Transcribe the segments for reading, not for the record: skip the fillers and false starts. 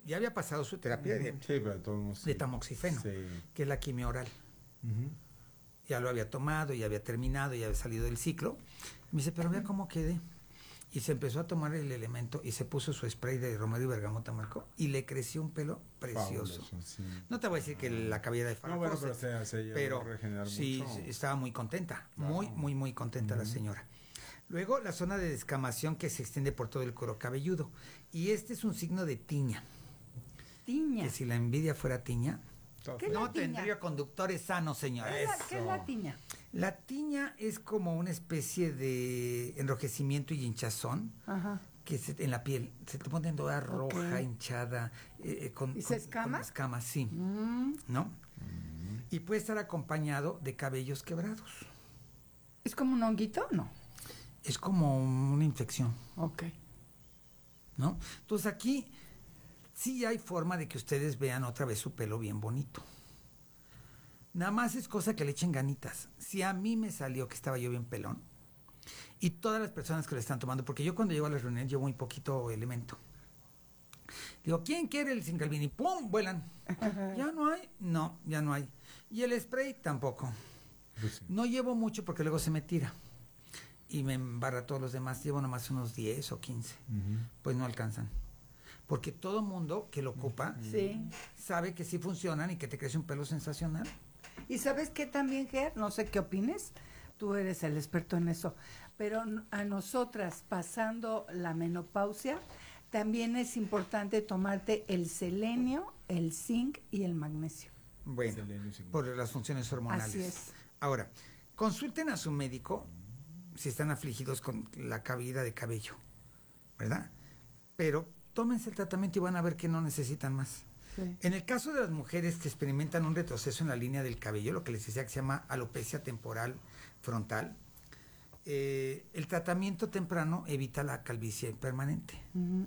ya había pasado su terapia de tamoxifeno, que es la quimio oral. Ya lo había tomado, ya había terminado, ya había salido del ciclo. Me dice, pero vea cómo quedé. Y se empezó a tomar el elemento y se puso su spray de romero y bergamota, Marco, y le creció un pelo precioso. Fabuloso, no te voy a decir que la cabellera de Farfos, pero sí, mucho. Estaba muy contenta, claro. muy contenta la señora. Luego la zona de descamación que se extiende por todo el cuero cabelludo. Y este es un signo de tiña. Tiña. Que si la envidia fuera tiña, no tiña? Tendría conductores sanos, señora. ¿Qué es la tiña? La tiña es como una especie de enrojecimiento y hinchazón. Ajá. Que en la piel se te pone toda roja, hinchada. ¿Y se escama? Con escamas, sí. ¿No? Y puede estar acompañado de cabellos quebrados. ¿Es como un honguito o no? Es como una infección. Ok. ¿No? Entonces aquí sí hay forma de que ustedes vean otra vez su pelo bien bonito. Nada más es cosa que le echen ganitas. Si a mí me salió que estaba yo bien pelón, y todas las personas que le están tomando, porque yo cuando llego a las reuniones llevo muy poquito elemento. Digo, ¿quién quiere el Sincalvini? ¡Pum! Vuelan. ¿Ya no hay? No, ya no hay. Y el spray tampoco. Pues sí. No llevo mucho porque luego se me tira. Y me embarra a todos los demás. Llevo nomás unos 10 o 15. Pues no alcanzan. Porque todo mundo que lo ocupa sabe que sí funcionan y que te crece un pelo sensacional. Y sabes qué también, Ger, no sé qué opines, tú eres el experto en eso, pero a nosotras pasando la menopausia, también es importante tomarte el selenio, el zinc y el magnesio. Bueno, por las funciones hormonales. Así es. Ahora, consulten a su médico si están afligidos con la caída de cabello, ¿verdad? Pero tómense el tratamiento y van a ver que no necesitan más. Sí. En el caso de las mujeres que experimentan un retroceso en la línea del cabello, lo que les decía que se llama alopecia temporal frontal, el tratamiento temprano evita la calvicie permanente.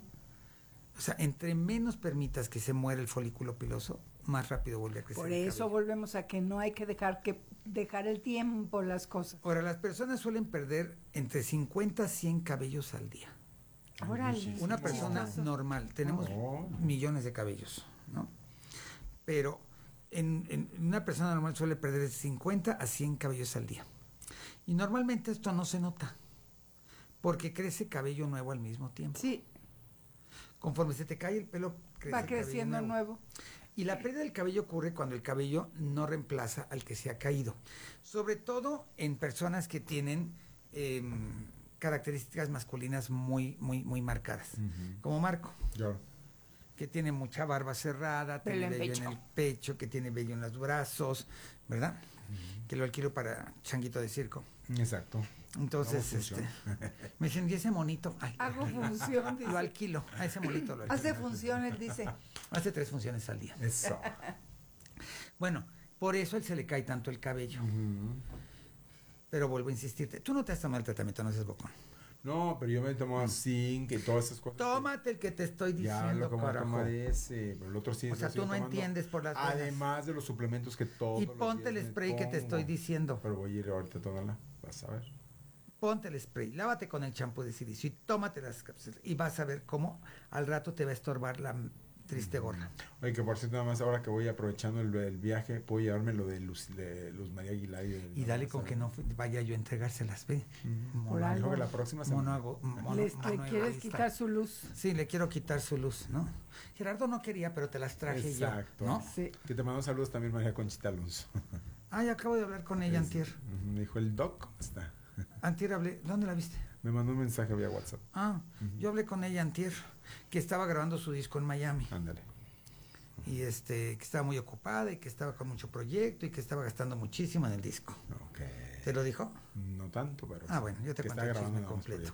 O sea, entre menos permitas que se muera el folículo piloso, más rápido vuelve a crecer. Por eso volvemos a que no hay que dejar el tiempo las cosas. Ahora, las personas suelen perder entre 50 a 100 cabellos al día. Órale, una persona normal, tenemos millones de cabellos, ¿no? Pero en una persona normal suele perder 50 a 100 cabellos al día. Y normalmente esto no se nota, porque crece cabello nuevo al mismo tiempo. Sí. Conforme se te cae el pelo, va creciendo nuevo. Y la pérdida del cabello ocurre cuando el cabello no reemplaza al que se ha caído. Sobre todo en personas que tienen características masculinas muy marcadas. Como Marco. Yo. Que tiene mucha barba cerrada, tiene vello en el pecho, que tiene vello en los brazos, ¿verdad? Que lo alquilo para changuito de circo. Exacto. Entonces, me dicen, ¿y ese monito? Ay, hago función, dice. Lo alquilo, a ese monito lo alquilo. Hace funciones, dice. Hace 3 funciones al día. Eso. Bueno, por eso a él se le cae tanto el cabello. Pero vuelvo a insistirte, tú no te has tomado el tratamiento, no seas bocón. No, pero yo me tomo zinc y todas esas cosas. Tómate el que te estoy diciendo, ya lo que voy a tomar ese, pero el otro sí. O sea, tú no entiendes por las buenas. Además de los suplementos que todos y ponte el spray que te estoy diciendo. Pero voy a ir ahorita a tomarla, vas a ver. Ponte el spray, lávate con el champú de silicio y tómate las cápsulas y vas a ver cómo al rato te va a estorbar la triste gorra. Oye, que por cierto, nada más ahora que voy aprovechando el viaje, puedo llevarme lo de Luz María Aguilar. Y dale con que no vaya yo a entregárselas, ve. Por algo. Que la próxima semana. ¿Le quieres quitar su luz? Sí, le quiero quitar su luz, ¿no? Gerardo no quería, pero te las traje. Exacto. Yo, ¿no? Sí. Que te mando saludos también, María Conchita Alonso. Ay, acabo de hablar con ella antier. Me dijo el doc, ¿cómo está? Antier hablé, ¿dónde la viste? Me mandó un mensaje vía WhatsApp. Yo hablé con ella antier, que estaba grabando su disco en Miami. Ándale. Y que estaba muy ocupada y que estaba con mucho proyecto y que estaba gastando muchísimo en el disco. Okay. ¿Te lo dijo? No tanto, pero bueno, yo te cuento el chisme completo.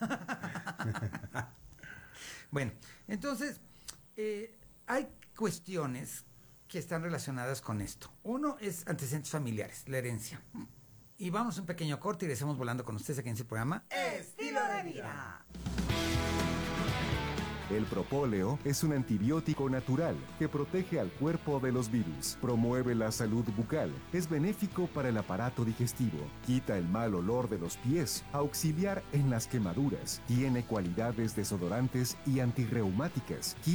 Bueno, entonces hay cuestiones que están relacionadas con esto. Uno es antecedentes familiares, la herencia. Y vamos a un pequeño corte y regresamos volando con ustedes aquí en ese programa Estilo de Vida. El propóleo es un antibiótico natural que protege al cuerpo de los virus, promueve la salud bucal, es benéfico para el aparato digestivo, quita el mal olor de los pies, auxiliar en las quemaduras, tiene cualidades desodorantes y antirreumáticas,